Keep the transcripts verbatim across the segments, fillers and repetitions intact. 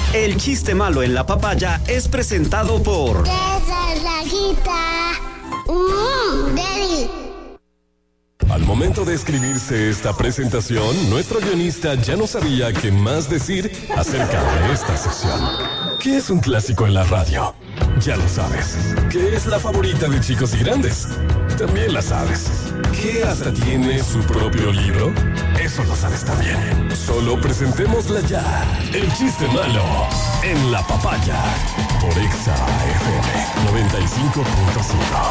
El chiste malo en la papaya es presentado por... ¡Mmm, Daddy! Al momento de escribirse esta presentación, nuestro guionista ya no sabía qué más decir acerca de esta sección. ¿Qué es un clásico en la radio? Ya lo sabes. ¿Qué es la favorita de chicos y grandes? También la sabes. ¿Qué hasta tiene su propio libro? Eso lo sabes también. Solo presentémosla ya. El chiste malo en la papaya. Por Exa F M noventa y cinco punto cinco.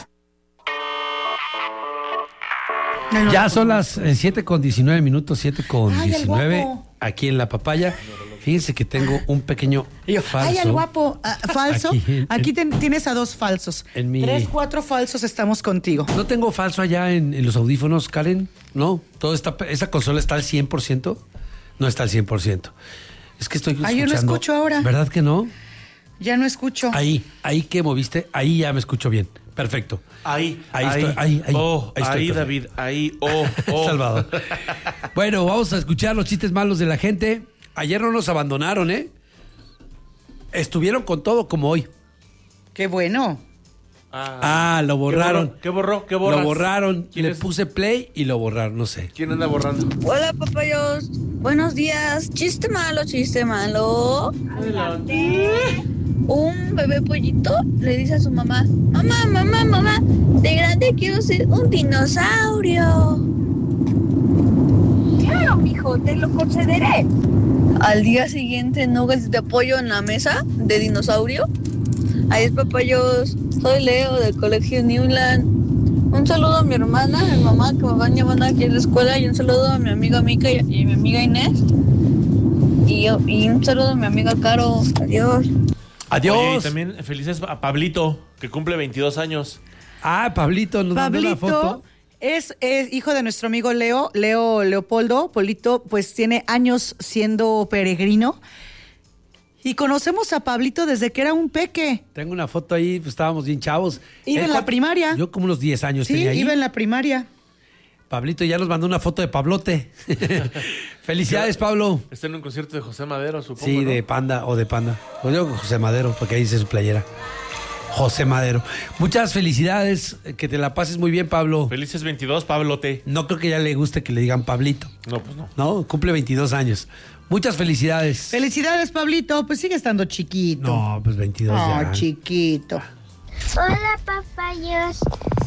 Ya son las eh, siete con diecinueve minutos, siete con diecinueve, aquí en La Papaya. Fíjense que tengo un pequeño falso. Ay, el guapo, uh, falso. Aquí, en, aquí ten, tienes a dos falsos. En mi... Tres, cuatro falsos estamos contigo. ¿No tengo falso allá en, en los audífonos, Karen? No, todo está, esa consola está al cien por ciento. No está al cien por ciento. Es que estoy escuchando. Ay, yo no escucho ahora. ¿Verdad que no? Ya no escucho. Ahí, ahí que moviste, ahí ya me escucho bien. Perfecto. Ahí, ahí, ahí, estoy, ahí, ahí, oh, ahí, estoy ahí David, ahí, oh, oh. Salvador. Bueno, vamos a escuchar los chistes malos de la gente. Ayer no nos abandonaron, ¿eh? Estuvieron con todo como hoy. Qué bueno. Ah, ah lo borraron. ¿Qué borró? ¿Qué borró? Lo borraron. Le es? puse play y lo borraron, no sé. ¿Quién anda borrando? Hola, papayos. Buenos días. Chiste malo, chiste malo. Adelante. Un bebé pollito le dice a su mamá: Mamá, mamá, mamá, de grande quiero ser un dinosaurio. Claro, mijo, te lo concederé. Al día siguiente, nuggets de pollo en la mesa de dinosaurio. Ahí es, papayos. Soy Leo del colegio Newland. Un saludo a mi hermana, a mi mamá que me van llevando aquí a la escuela, y un saludo a mi amiga Mica y a mi amiga Inés. Y, y un saludo a mi amiga Caro. Adiós. Adiós. Oye, y también felices a Pablito, que cumple veintidós años. Ah, Pablito, nos mandó una foto. Es, es hijo de nuestro amigo Leo, Leo Leopoldo. Polito, pues tiene años siendo peregrino. Y conocemos a Pablito desde que era un peque. Tengo una foto ahí, pues estábamos bien chavos. Iba en la primaria. Yo como unos diez años sí, tenía ahí. Sí, iba en la primaria. Pablito ya nos mandó una foto de Pablote. Felicidades, Pablo. Está en un concierto de José Madero, supongo. Sí, ¿no? de Panda o de Panda. O yo José Madero, porque ahí dice su playera. José Madero. Muchas felicidades, que te la pases muy bien, Pablo. Felices veintidós, Pablote. No creo que ya le guste que le digan Pablito. No, pues no. No, cumple veintidós años. Muchas felicidades. Felicidades, Pablito. Pues sigue estando chiquito. No, pues veintidós no, ya. No, chiquito. Hola, papayos.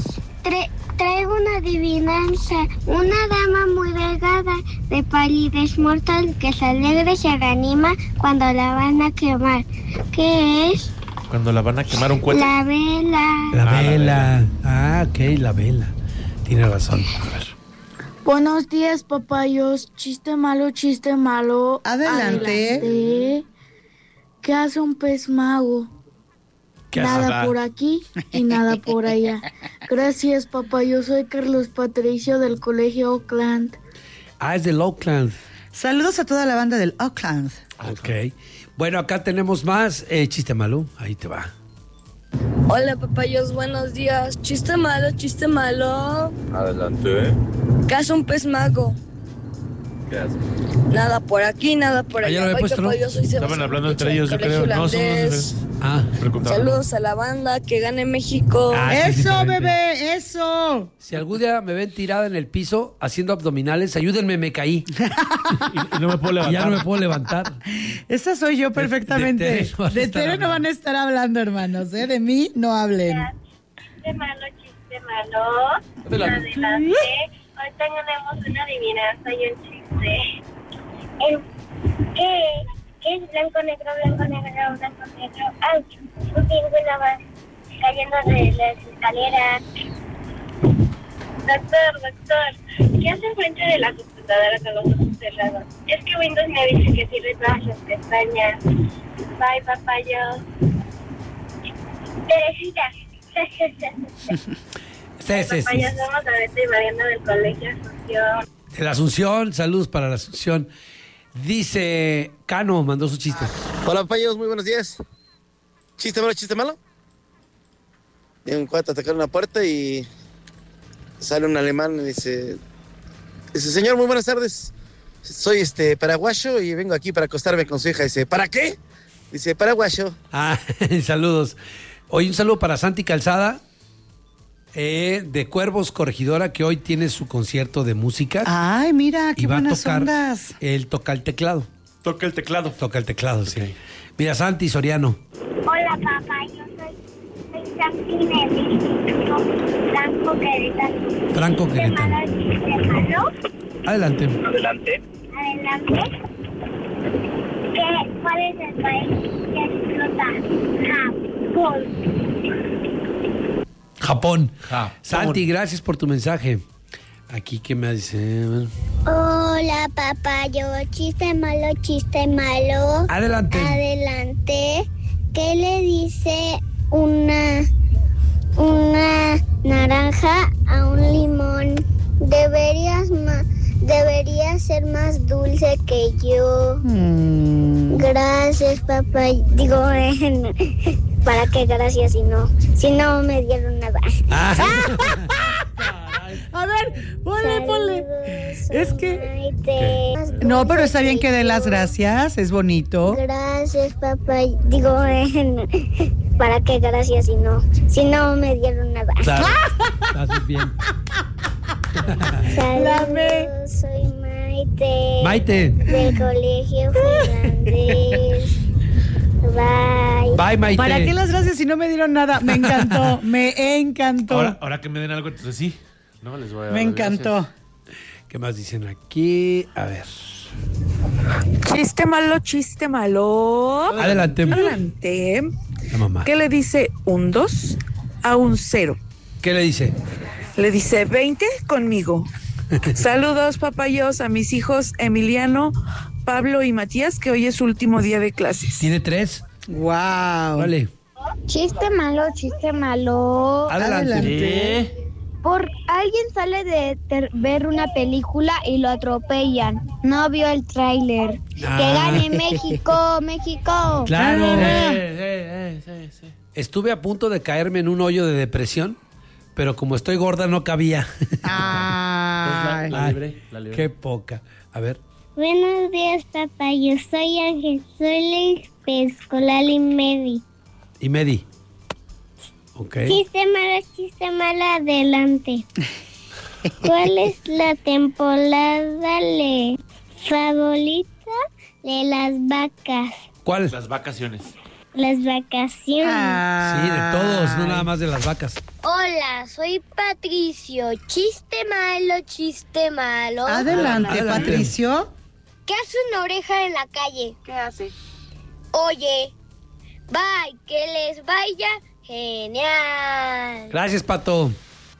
Tra- traigo una adivinanza. Una dama muy delgada, de palidez mortal, que se alegra y se reanima cuando la van a quemar. ¿Qué es? Cuando la van a quemar un cohete. La vela. La Ah, vela. la vela. Ah, ok, la vela. Tiene razón. A ver. Buenos días, papayos. Chiste malo, chiste malo. Adelante. Adelante. ¿Qué hace un pez mago? ¿Qué Nada hace? por aquí y nada por allá. Gracias, papayos. Soy Carlos Patricio del Colegio Oakland. Ah, es del Oakland. Saludos a toda la banda del Oakland. Ok. Bueno, acá tenemos más. Eh, chiste malo. Ahí te va. Hola, papayos. Buenos días. Chiste malo, chiste malo. Adelante. ¿Qué hace un pez mago? ¿Qué haces? Nada por aquí, nada por Ah, ya allá. lo había puesto, ¿no? Papayos, soy Estaban Sebastián hablando entre Picha, ellos, yo Colegio creo. No, somos dos Holandés. diferentes. Ah, Preguntaron. Saludos a la banda, que gane México. Ah, sí, es ¡Eso, diferente. bebé! ¡Eso! Si algún día me ven tirada en el piso haciendo abdominales, ayúdenme, me caí. Y, y no me puedo Y levantar. ya no me puedo levantar. Esa soy yo perfectamente. de Tere no van a De estar Tere no hablando. van a estar hablando, hermanos. ¿eh? De mí no hablen. Chiste malo, chiste malo. Adelante. Adelante. Hoy tenemos una adivinanza y un chiste. El, ¿qué, ¿Qué es blanco, negro, blanco, negro, blanco, negro? ¡Auch! Un pingüino va cayendo de las escaleras. Doctor, doctor, ¿qué hace enfrente de la computadora con los ojos cerrados? Es que Windows me dice que cierre todas las pestañas. Bye, papayos. Teresita. Sí, sí, sí. Papayos, somos a Beto y Mariana del Colegio Asunción. De la Asunción, saludos para la Asunción. Dice Cano, mandó su chiste. Hola, papayos, muy buenos días. ¿Chiste malo, chiste malo? Viene un cuate a tocar una puerta y sale un alemán y dice, dice, señor, muy buenas tardes. soy este paraguayo y vengo aquí para acostarme con su hija. Dice, ¿para qué? Dice, paraguayo. Ah, saludos. Hoy un saludo para Santi Calzada, eh, de Cuervos Corregidora, que hoy tiene su concierto de música. Ay, mira, qué y va buenas a tocar, ondas. Él toca el teclado. Toca el teclado. Toca el teclado, okay. Sí. Mira, Santi Soriano. Hola, papá, yo soy, soy Santi Nelly, Franco Querétaro. Franco Querétaro. ¿Malo? Adelante. Adelante. Adelante. ¿Qué, ¿Cuál es el país que explota? Japón. Japón. Japón. Santi, gracias por tu mensaje. Aquí, ¿qué me dice? Hola, papá, yo chiste malo, chiste malo. Adelante. Adelante. ¿Qué le dice una, una naranja a un limón? Deberías, ma, deberías ser más dulce que yo. Mm. Gracias, papá. Digo, eh, ¿para qué gracias si no? Si no me dieron nada. Ah. A ver, ponle, ponle. Es que... No, pero está bien que dé las gracias, es bonito. Gracias, papá. Digo, eh, ¿para qué gracias si no? Si no me dieron nada. Claro, haces bien. Saludos, soy Maite. Maite. Del Colegio Fernández. Bye. Bye, Maite. ¿Para qué las gracias si no me dieron nada? Me encantó, me encantó. Ahora, ahora que me den algo, entonces sí. No, les voy a dar me encantó. Gracias. ¿Qué más dicen aquí? A ver. Chiste malo, chiste malo. Adelante. Adelante. La mamá. ¿Qué le dice un dos a un cero? ¿Qué le dice? Le dice veinte conmigo. Saludos, papayos, a mis hijos Emiliano, Pablo y Matías, que hoy es su último día de clases. ¿Tiene tres? Wow. Vale. Chiste malo, chiste malo. Adelante. ¿Qué? Por alguien sale de ter- ver una película y lo atropellan. No vio el tráiler. Ah. Que gane México, México. Claro. Eh, eh, eh, sí, sí. Estuve a punto de caerme en un hoyo de depresión, pero como estoy gorda no cabía. Ay. La, la libré, la libré. Qué poca. A ver. Buenos días, papá. Yo soy Ángel. Soy la escolar y Medi. Y Medi. Ok. Chiste malo, chiste malo, adelante. ¿Cuál es la temporada le favorita de las vacas? ¿Cuál? Las vacaciones. Las vacaciones. Ah. Sí, de todos, no nada más de las vacas. Hola, soy Patricio. Chiste malo, chiste malo. Adelante, Adelante. Patricio. ¿Qué hace una oreja en la calle? ¿Qué hace? Oye, bye, que les vaya genial. Gracias, Pato.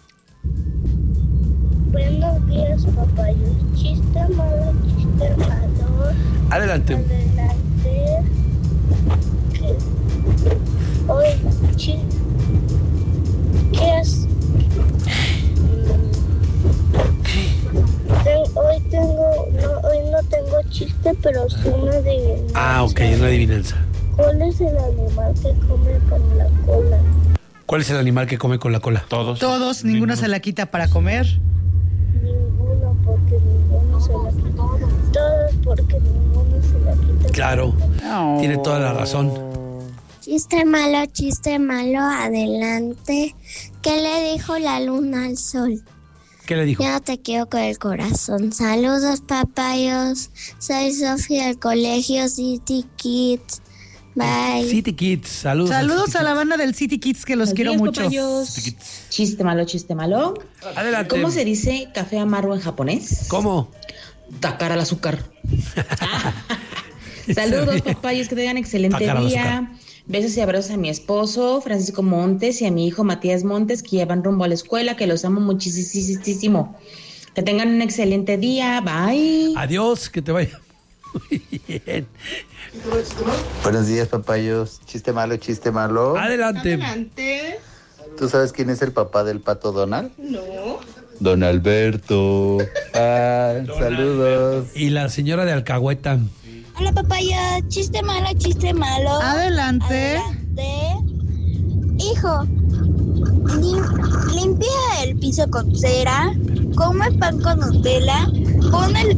Buenos días, papayos. Chiste malo, chiste malo. Adelante. Adelante. ¿Qué? Hoy, chi... ¿Qué haces? Ten- hoy tengo, no, hoy no tengo chiste, pero sí una adivinanza. Ah, ok, una adivinanza. ¿Cuál es el animal que come con la cola? ¿Cuál es el animal que come con la cola? Todos. Todos, ninguno se la quita para comer. Ninguno, porque ninguno se la quita. Todos, porque ninguno se la quita. Claro, Oh. tiene toda la razón. Chiste malo, chiste malo, adelante. ¿Qué le dijo la luna al sol? ¿Qué le dijo? Ya no te quiero con el corazón. Saludos, papayos. Soy Sofía del Colegio City Kids. Bye. City Kids, saludos. Saludos City a la Kids. banda del City Kids, que los quiero mucho. Chiste malo, chiste malo. Adelante. ¿Cómo se dice café amargo en japonés? ¿Cómo? Tacar al azúcar. Saludos, papayos, que tengan excelente Tacar al día. azúcar. Besos y abrazos a mi esposo, Francisco Montes, y a mi hijo Matías Montes, que llevan rumbo a la escuela, que los amo muchísimo. Que tengan un excelente día. Bye. Adiós, que te vaya muy bien. Buenos días, papayos. Chiste malo, chiste malo. Adelante. Adelante. ¿Tú sabes quién es el papá del pato Donald? No. Don Alberto. Ah, saludos. Y la señora de Alcahueta. Hola, papaya. Chiste malo, chiste malo. Adelante. Adelante. Hijo, lim- limpia el piso con cera, come pan con Nutella, pon el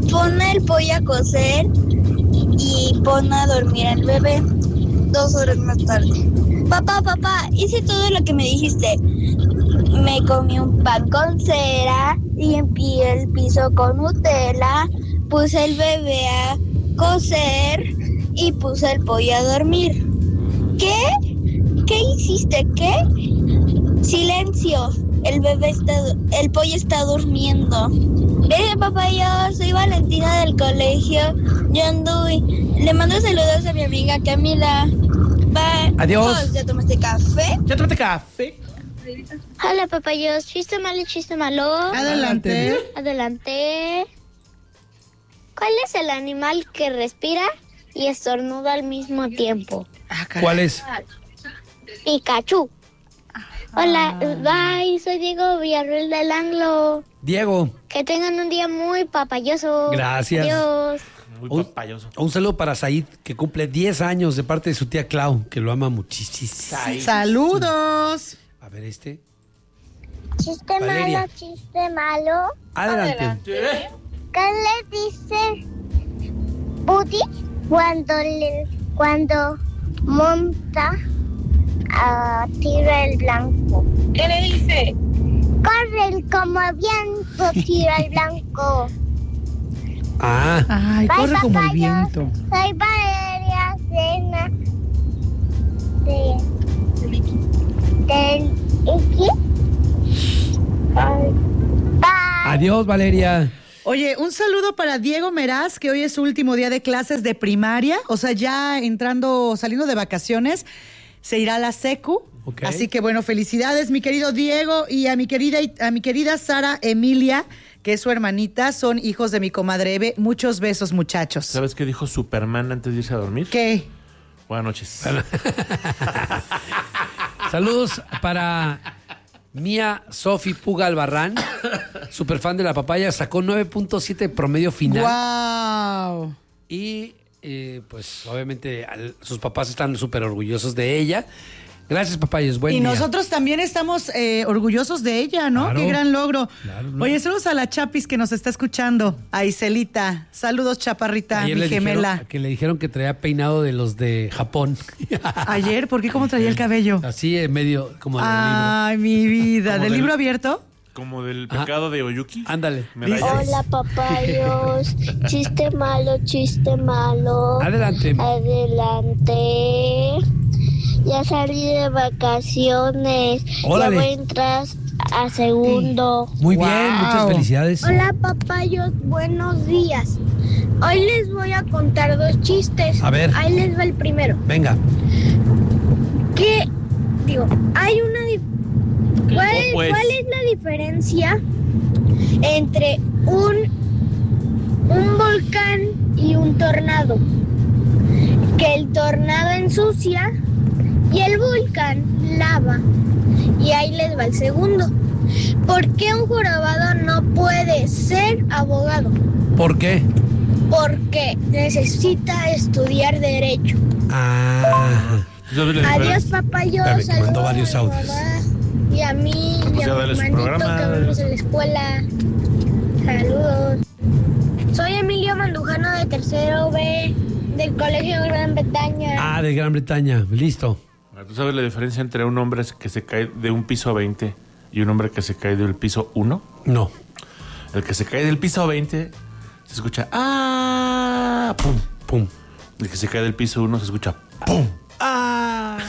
pone el pollo a cocer y pone a dormir al bebé. Dos horas más tarde. Papá, papá, hice todo lo que me dijiste. Me comí un pan con cera, limpié el piso con Nutella, puse el bebé a cocer y puse el pollo a dormir. ¿Qué? ¿Qué hiciste? ¿Qué? Silencio. El bebé está, el pollo está durmiendo. Gracias, papá, yo soy Valentina del colegio Yonduy. Le mando saludos a mi amiga Camila. Bye. Adiós. ¿Ya tomaste café? ¿Ya tomaste café? Hola, papayos. Chiste malo, chiste malo. Adelante. Adelante. ¿Cuál es el animal que respira y estornuda al mismo tiempo? ¿Cuál es? Pikachu. Hola, bye. Soy Diego Villarreal del Anglo. Diego. Que tengan un día muy papayoso. Gracias. Adiós. Muy Un, papayoso. un saludo para Said, que cumple diez años de parte de su tía Clau, que lo ama muchísimo. Saludos. A ver este. Chiste Valeria. malo, chiste malo. Adelante. ¿Qué le dice Woody cuando, le, cuando monta a Tira el Blanco? ¿Qué le dice? Corre como viento, Tira el Blanco. Ah. Ay, Bye, corre como el papayos. viento. Soy Valeria Cena de del Iki. Bye. Bye. Adiós, Valeria. Oye, un saludo para Diego Meraz, que hoy es su último día de clases de primaria, o sea, ya entrando, saliendo de vacaciones, se irá a la secu. Okay. Así que bueno, felicidades, mi querido Diego, y a mi querida a mi querida Sara Emilia, que es su hermanita, son hijos de mi comadre Eve. Muchos besos, muchachos. ¿Sabes qué dijo Superman antes de irse a dormir? ¿Qué? Buenas noches. Saludos para Mía Sofi Puga Albarrán, super fan de la papaya, sacó nueve punto siete promedio final. ¡Wow! Y eh, pues obviamente al, sus papás están súper orgullosos de ella. Gracias, papayos. Buen y día. nosotros también estamos eh, orgullosos de ella, ¿no? Claro. Qué gran logro. Claro, ¿no? Oye, saludos a la Chapis que nos está escuchando, a Iselita. Saludos, chaparrita, Ayer mi le gemela. dijeron, que le dijeron que traía peinado de los de Japón. Ayer, ¿por qué? ¿Cómo traía el cabello? Así en medio, como del Ay, mi vida. Como ¿Del del- libro abierto? Como del pecado de Oyuki. Ándale. Medallas. Hola, papayos. Chiste malo, chiste malo. Adelante. Adelante. Ya salí de vacaciones. Órale. Ya voy a entrar a segundo. Muy bien, muchas felicidades. Hola, papayos. Buenos días. Hoy les voy a contar dos chistes. A ver. Ahí les va el primero. Venga. ¿Qué? Digo, hay una... dif- ¿Cuál, es- Pues. cuál es la diferencia entre un, un volcán y un tornado? Que el tornado ensucia y el volcán lava. Y ahí les va el segundo. ¿Por qué un jorobado no puede ser abogado? ¿Por qué? Porque necesita estudiar derecho. Ah. Adiós, papayos. Espérame, que mandó Saludos varios a mi audios. mamá y a mí y Pues ya a mi dale su hermanito programa. que vamos en la escuela. Saludos. Soy Emilio Mandujano de tercero B del Colegio Gran Bretaña. Ah, de Gran Bretaña. Listo. ¿Tú sabes la diferencia entre un hombre que se cae de un piso veinte y un hombre que se cae del piso uno? No. El que se cae del piso veinte se escucha ¡ah! ¡Pum! ¡Pum! El que se cae del piso uno se escucha ¡pum! ¡Ah!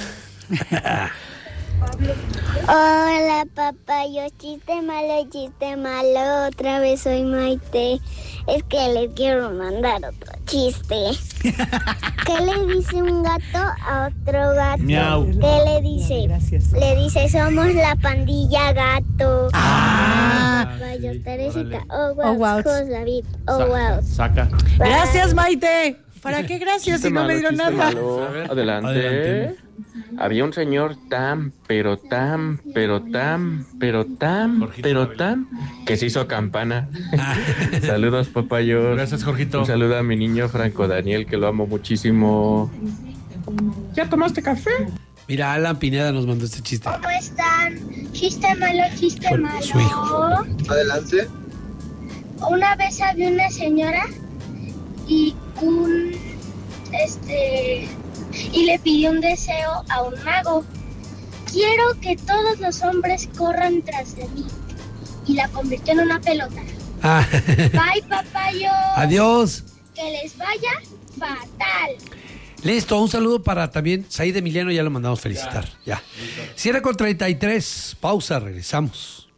Hola, papayos. Chiste malo, chiste malo. Otra vez soy Maite. Es que les quiero mandar otro chiste. ¿Qué le dice un gato a otro gato? Miau. ¿Qué le dice? Gracias. Le dice, somos la pandilla gato. Ah. Papayos, Teresita. Oh, Oh, wow. wow. Jos, David. Oh, Saca, wow. saca. Gracias, Maite. ¿Para qué gracias si no me dieron nada? Adelante. Adelante. Había un señor tan, pero tan, pero tan, pero tan, Jorgito pero Ávila. tan, que se hizo campana. Saludos, papayos. Gracias, Jorgito. Un saludo a mi niño Franco Daniel, que lo amo muchísimo. ¿Ya tomaste café? Mira, Alan Pineda nos mandó este chiste. ¿Cómo están? Chiste malo, chiste Bueno, malo. su hijo. Adelante. una vez había una señora y un, este, y le pidió un deseo a un mago. Quiero que todos los hombres corran tras de mí. Y la convirtió en una pelota. Ah. Bye, papayos. Adiós. Que les vaya fatal. Listo, un saludo para también Said Emiliano, ya lo mandamos felicitar. Ya. Cierra con treinta y tres. Pausa, regresamos.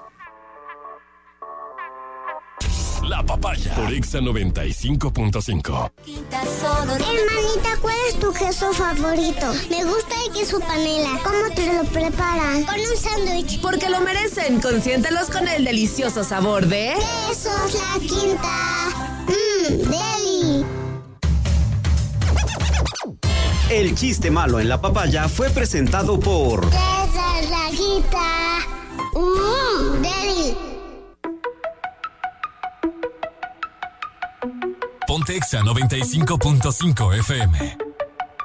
La Papaya por Exa noventa y cinco punto cinco. Hermanita, ¿cuál es tu queso favorito? Me gusta el queso panela. ¿Cómo te lo preparan? Con un sándwich. Porque lo merecen. Consiéntelos con el delicioso sabor de... Quesos La Quinta. Mmm, deli. El chiste malo en la papaya fue presentado por... Quesos La Quinta. Mmm, deli. Ponte Exa noventa y cinco punto cinco F M.